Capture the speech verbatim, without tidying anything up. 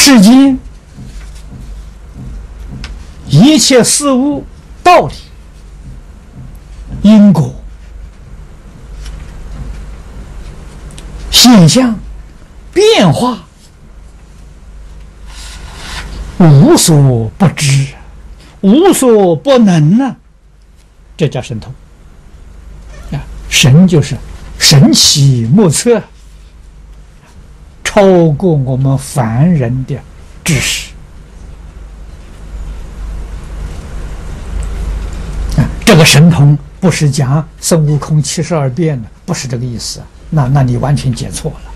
世间一切事物道理、因果、现象、变化，无所不知，无所不能呢、啊，这叫神通啊！神就是神奇莫测，超过我们凡人的知识啊！这个神通不是讲孙悟空七十二变的，不是这个意思，那那你完全解错了。